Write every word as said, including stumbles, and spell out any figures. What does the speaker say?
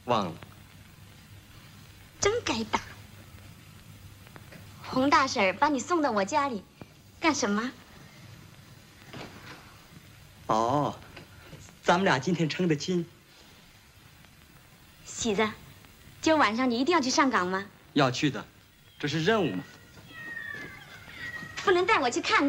忘了。 真该打！洪大婶把你送到我家里，干什么？ 哦，咱们俩今天成的亲。 喜子，今儿晚上你一定要去上岗吗？ 要去的，这是任务嘛。 不能带我去看看？